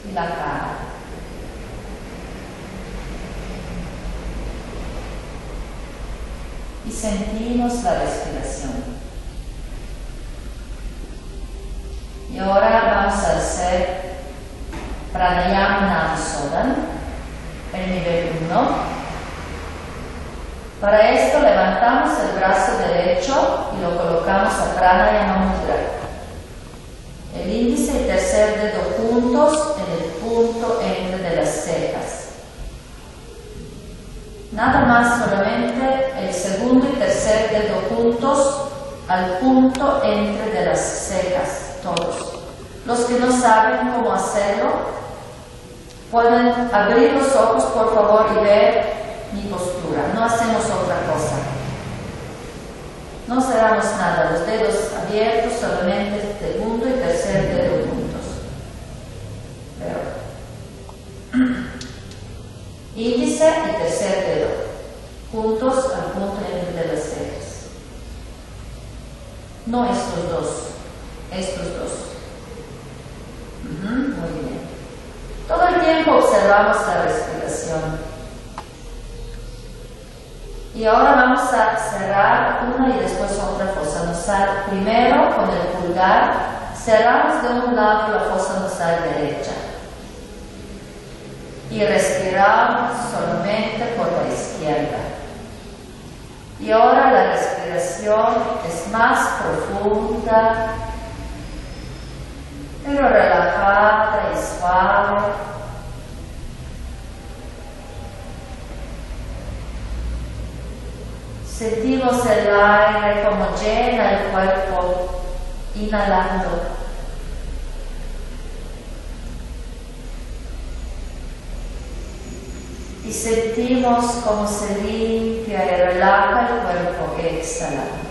y la cara. Y sentimos la respiración. Y ahora vamos a hacer Pranayama Nadsodhan, el nivel 1. Para esto levantamos el brazo derecho y lo colocamos a Pranayama Mudra. El índice y tercer dedo juntos en el punto entre de las cejas. Nada más, solamente el segundo y tercer dedo juntos al punto entre de las cejas, todos. Los que no saben cómo hacerlo, pueden abrir los ojos por favor y ver mi postura. No hacemos otra cosa. No cerramos nada, los dedos abiertos, solamente el segundo y tercer dedo juntos. Pero índice y tercer dedo juntos al punto entre de las cejas. No estos dos, estos dos. Muy bien. Todo el tiempo observamos la respiración. Y ahora vamos a cerrar una y después otra fosa nasal. Primero con el pulgar cerramos de un lado la fosa nasal derecha. Y respiramos solamente por la izquierda. Y ahora la respiración es más profunda, pero relajada y suave. Sentimos el aire como llena el cuerpo, inhalando. Y sentimos como se limpia y relaja el cuerpo exhalando.